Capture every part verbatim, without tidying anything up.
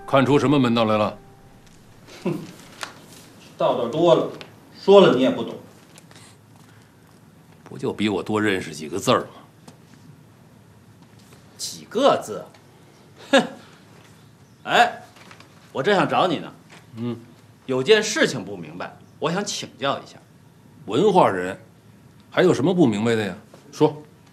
看出什么门道来了？ 哼，道道多了，说了你也不懂。 不就比我多认识几个字儿吗？ 几个字？哼！哎，我正想找你呢。 嗯， 有件事情不明白，我想请教一下。 文化人，还有什么不明白的呀？说。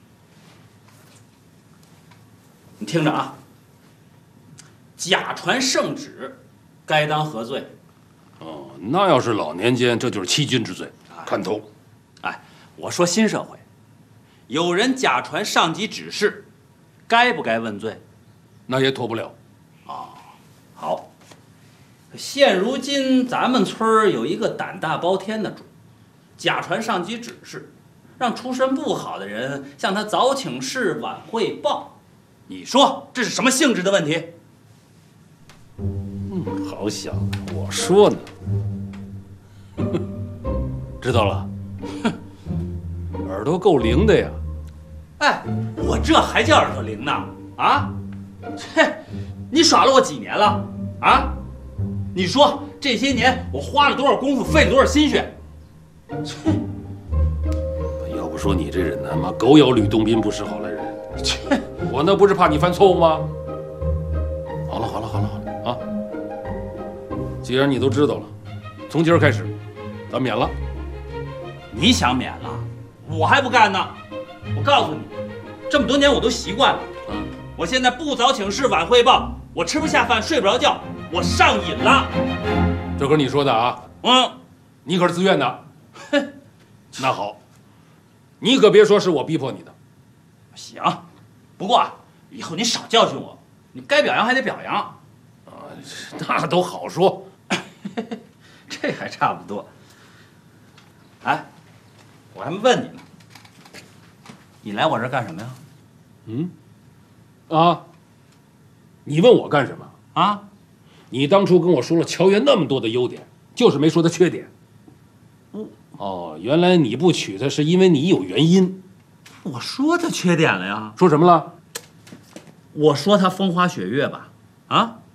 你听着啊。假传圣旨，该当何罪？ 哦，那要是老年间，这就是欺君之罪，砍头。 哎，我说新社会，有人假传上级指示，该不该问罪？ 那也脱不了。 啊，好。现如今咱们村儿有一个胆大包天的主，假传上级指示，让出身不好的人向他早请示、晚汇报。你说这是什么性质的问题？ 嗯，好小子，我说呢。知道了。耳朵够灵的呀。 哎，我这还叫耳朵灵呢？啊？切，你耍了我几年了？啊？你说这些年我花了多少功夫，费了多少心血？切！ 要不说你这人呢，妈狗咬吕洞宾，不识好赖人。切！我那不是怕你犯错误吗？好了好了好了好了啊！既然你都知道了，从今儿开始，咱免了。 你想免了，我还不干呢！我告诉你，这么多年我都习惯了。嗯，我现在不早请示晚汇报，我吃不下饭，睡不着觉，我上瘾了。 这可是你说的啊？ 嗯， 你可是自愿的。哼，那好，你可别说是我逼迫你的。 行，不过啊，以后你少教训我，你该表扬还得表扬。 啊，那都好说。 这还差不多。哎，我还没问你呢，你来我这儿干什么呀？ 嗯，啊，你问我干什么啊？ 你当初跟我说了乔源那么多的优点，就是没说他缺点。 我哦，原来你不娶她是因为你有原因。 我说他缺点了呀？ 说什么了？ 我说他风花雪月吧？啊，